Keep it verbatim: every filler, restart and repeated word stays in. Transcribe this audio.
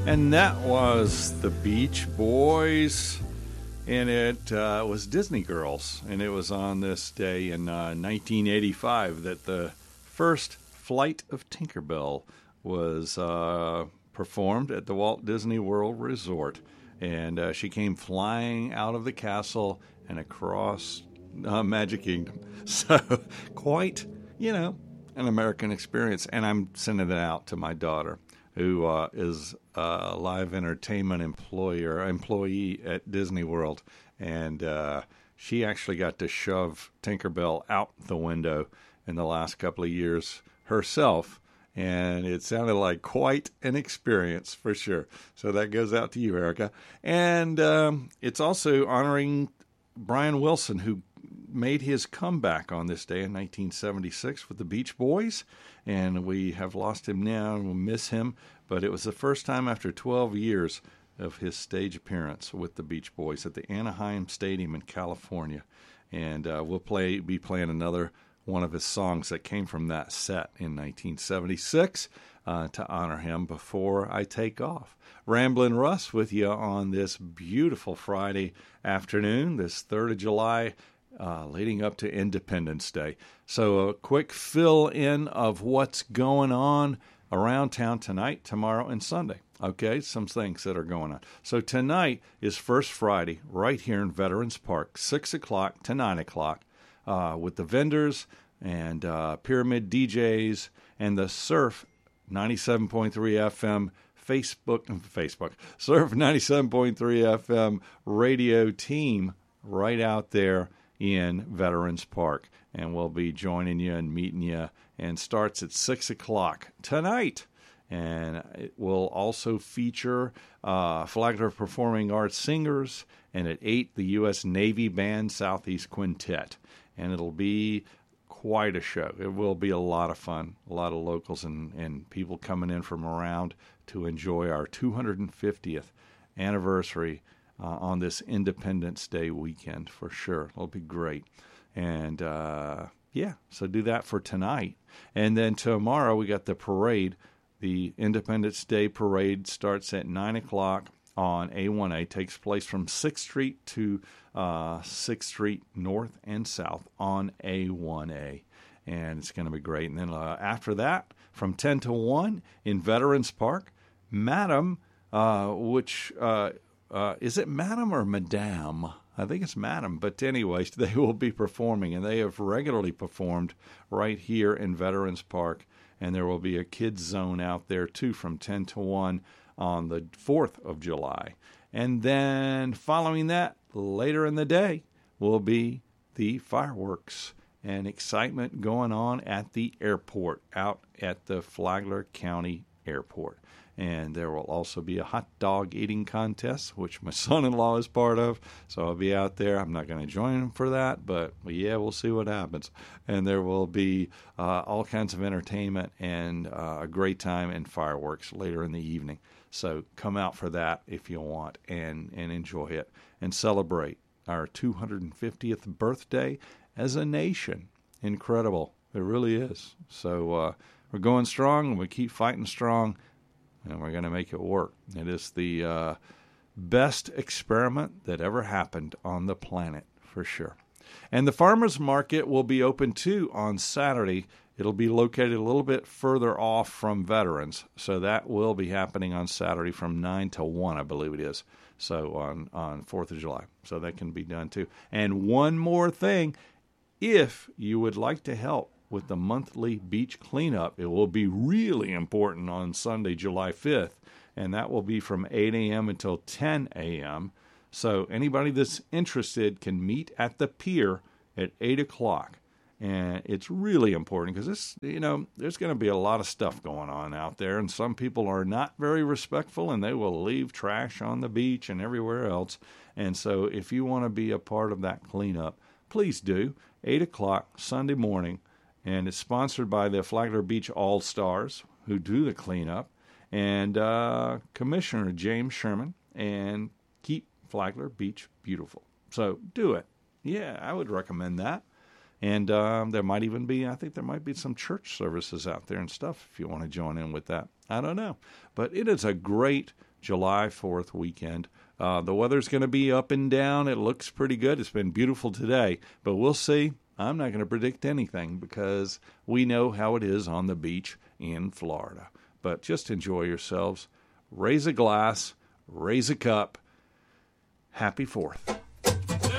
And that was the Beach Boys, and it uh, was Disney Girls, and it was on this day in uh, nineteen eighty-five that the first flight of Tinkerbell was uh, performed at the Walt Disney World Resort, and uh, she came flying out of the castle and across uh, Magic Kingdom. So quite, you know, an American experience, and I'm sending it out to my daughter, who uh, is a live entertainment employer employee at Disney World, and uh, she actually got to shove Tinkerbell out the window in the last couple of years herself, and it sounded like quite an experience for sure. So that goes out to you, Erica. And um, it's also honoring Brian Wilson, who made his comeback on this day in nineteen seventy-six with the Beach Boys, and we have lost him now and we'll miss him, but it was the first time after twelve years of his stage appearance with the Beach Boys at the Anaheim Stadium in California, and uh, we'll play be playing another one of his songs that came from that set in nineteen seventy-six uh, to honor him before I take off. Ramblin' Russ with you on this beautiful Friday afternoon, this third of July, Uh, leading up to Independence Day. So a quick fill-in of what's going on around town tonight, tomorrow, and Sunday. Okay, some things that are going on. So tonight is First Friday right here in Veterans Park, six o'clock to nine o'clock, uh, with the vendors and uh, Pyramid D Js and the Surf ninety-seven point three F M Facebook, Facebook, Surf ninety-seven point three F M radio team right out there in Veterans Park, and we'll be joining you and meeting you, and starts at six o'clock tonight. And it will also feature uh, Flagler Performing Arts singers, and at eight, the U S Navy Band Southeast Quintet. And it'll be quite a show. It will be a lot of fun, a lot of locals and, and people coming in from around to enjoy our two hundred fiftieth anniversary Uh, on this Independence Day weekend for sure. It'll be great. And, uh, yeah, so do that for tonight. And then tomorrow we got the parade. The Independence Day parade starts at nine o'clock on A one A. Takes place from sixth Street to uh, sixth Street North and South on A one A. And it's going to be great. And then uh, after that, from ten to one in Veterans Park, Madam, uh, which... Uh, Uh, is it Madam or Madame? I think it's Madam. But anyways, they will be performing, and they have regularly performed right here in Veterans Park. And there will be a kids zone out there, too, from ten to one on the fourth of July. And then following that, later in the day, will be the fireworks and excitement going on at the airport, out at the Flagler County Airport. And there will also be a hot dog eating contest, which my son-in-law is part of. So I'll be out there. I'm not going to join him for that, but yeah, we'll see what happens. And there will be uh, all kinds of entertainment and uh, a great time and fireworks later in the evening. So come out for that if you want and, and enjoy it and celebrate our two hundred fiftieth birthday as a nation. Incredible. It really is. So uh, we're going strong, and we keep fighting strong. And we're going to make it work. It is the uh, best experiment that ever happened on the planet, for sure. And the farmers market will be open, too, on Saturday. It'll be located a little bit further off from Veterans. So that will be happening on Saturday from nine to one, I believe it is. So on, on fourth of July. So that can be done, too. And one more thing. If you would like to help with the monthly beach cleanup, it will be really important on Sunday, July fifth, and that will be from eight a.m. until ten a.m. So anybody that's interested can meet at the pier at eight o'clock, and it's really important because this, you know, there's going to be a lot of stuff going on out there, and some people are not very respectful, and they will leave trash on the beach and everywhere else. And so if you want to be a part of that cleanup, please do. eight o'clock Sunday morning. And it's sponsored by the Flagler Beach All-Stars, who do the cleanup, and uh, Commissioner James Sherman, and keep Flagler Beach beautiful. So do it. Yeah, I would recommend that. And um, there might even be, I think there might be some church services out there and stuff if you want to join in with that. I don't know. But it is a great July fourth weekend. Uh, the weather's going to be up and down. It looks pretty good. It's been beautiful today, but we'll see. I'm not going to predict anything because we know how it is on the beach in Florida. But just enjoy yourselves. Raise a glass. Raise a cup. Happy fourth.